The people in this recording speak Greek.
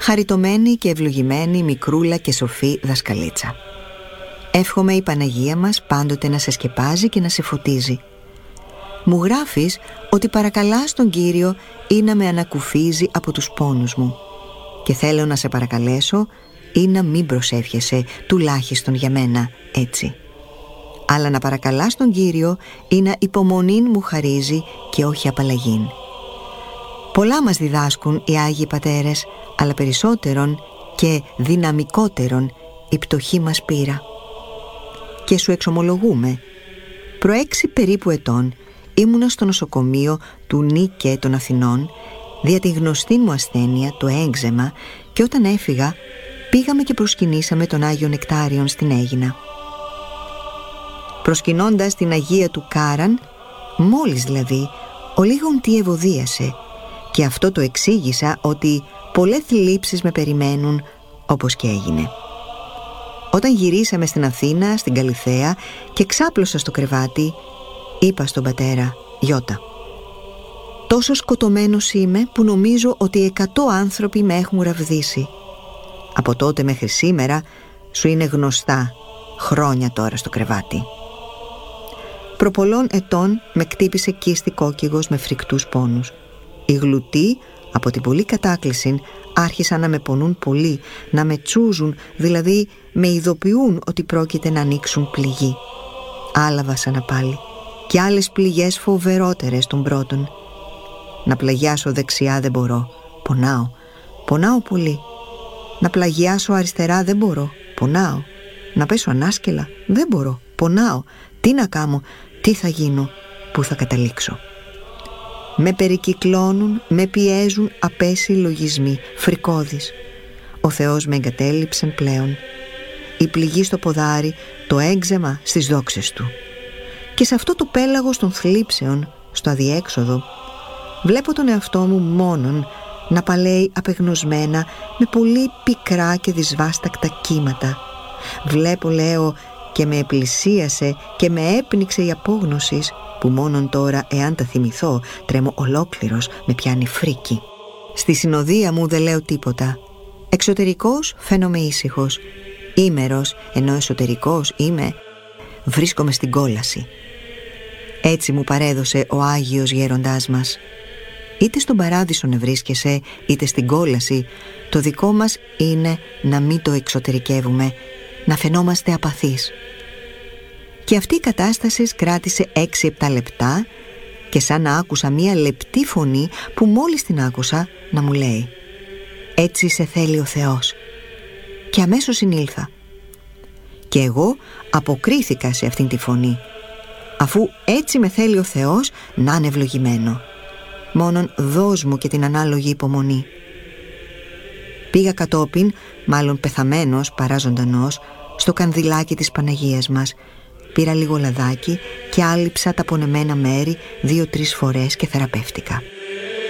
Χαριτωμένη και ευλογημένη μικρούλα και σοφή δασκαλίτσα. Εύχομαι η Παναγία μας πάντοτε να σε σκεπάζει και να σε φωτίζει. Μου γράφεις ότι παρακαλάς τον Κύριο ή να με ανακουφίζει από τους πόνους μου. Και θέλω να σε παρακαλέσω ή να μην προσεύχεσαι, τουλάχιστον για μένα έτσι. Αλλά να παρακαλάς τον Κύριο ή να υπομονήν μου χαρίζει και όχι απαλλαγήν. Πολλά μας διδάσκουν οι Άγιοι Πατέρες, αλλά περισσότερον και δυναμικότερον η πτωχή μας πείρα. Και σου εξομολογούμε, προ 6 περίπου ετών ήμουνα στο νοσοκομείο του Νίκε των Αθηνών δια τη γνωστή μου ασθένεια, το έγξεμα, και όταν έφυγα πήγαμε και προσκυνήσαμε τον Άγιο Νεκτάριον στην Αίγινα. Προσκυνώντας την Αγία του Κάραν, μόλις δηλαδή ο λίγον τι ευωδίασε, και αυτό το εξήγησα ότι πολλές θλίψεις με περιμένουν, όπως και έγινε. Όταν γυρίσαμε στην Αθήνα, στην Καλυθέα, και ξάπλωσα στο κρεβάτι, είπα στον πατέρα, Γιώτα, τόσο σκοτωμένος είμαι που νομίζω ότι 100 άνθρωποι με έχουν ραβδίσει. Από τότε μέχρι σήμερα σου είναι γνωστά χρόνια τώρα στο κρεβάτι. Προπολών ετών με κτύπησε κίστη κόκκιγος με φρικτούς πόνους. Οι γλουτοί από την πολλή κατάκληση άρχισαν να με πονούν πολύ, να με τσούζουν, δηλαδή με ειδοποιούν ότι πρόκειται να ανοίξουν πληγή. Άλλα βάσανα πάλι και άλλες πληγές φοβερότερες των πρώτων. Να πλαγιάσω δεξιά δεν μπορώ, πονάω πολύ. Να πλαγιάσω αριστερά δεν μπορώ, πονάω. Να πέσω ανάσκελα δεν μπορώ, πονάω. Τι να κάνω, τι θα γίνω, πού θα καταλήξω. Με περικυκλώνουν, με πιέζουν απέσιοι λογισμοί, φρικώδεις. Ο Θεός με εγκατέλειψεν πλέον. Η πληγή στο ποδάρι, το έγξεμα στις δόξες του. Και σε αυτό το πέλαγος των θλίψεων, στο αδιέξοδο, βλέπω τον εαυτό μου μόνον να παλέει απεγνωσμένα με πολύ πικρά και δυσβάστακτα κύματα. Βλέπω, λέω, και με επλησίασε και με έπνιξε η απόγνωσης, που μόνον τώρα, εάν τα θυμηθώ, τρέμω ολόκληρος, με πιάνει φρίκι. Στη συνοδεία μου δεν λέω τίποτα. Εξωτερικός φαίνομαι ήσυχος, ήμερος, ενώ εσωτερικός είμαι, βρίσκομαι στην κόλαση. Έτσι μου παρέδωσε ο Άγιος Γέροντάς μας. Είτε στον παράδεισο να βρίσκεσαι, είτε στην κόλαση, το δικό μας είναι να μην το εξωτερικεύουμε, να φαινόμαστε απαθείς. Και αυτή η κατάσταση κράτησε 6-7 λεπτά και σαν να άκουσα μία λεπτή φωνή που μόλις την άκουσα να μου λέει «Έτσι σε θέλει ο Θεός». Και αμέσως συνήλθα. Και εγώ αποκρίθηκα σε αυτήν τη φωνή, αφού έτσι με θέλει ο Θεός, να είναι ευλογημένο. Μόνον δώσ' μου και την ανάλογη υπομονή. Πήγα κατόπιν, μάλλον πεθαμένος παρά ζωντανός, στο κανδυλάκι της Παναγίας μας. Πήρα λίγο λαδάκι και άλυψα τα πονεμένα μέρη 2-3 φορές και θεραπεύτηκα.